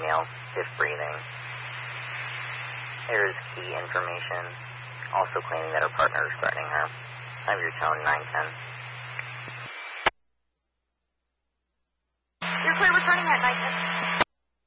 male, stiff breathing. There is key information, also claiming that her partner is threatening her. Have your tone 910. You're clear returning at 910.